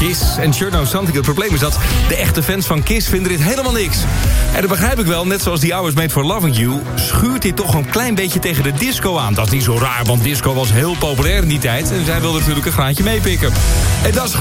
Kiss en Sure Know Something. Het probleem is dat de echte fans van Kiss vinden dit helemaal niks. En dat begrijp ik wel, net zoals The Hours Made for Loving You... schuurt dit toch een klein beetje tegen de disco aan. Dat is niet zo raar, want disco was heel populair in die tijd... en zij wilden natuurlijk een graantje meepikken. En dat is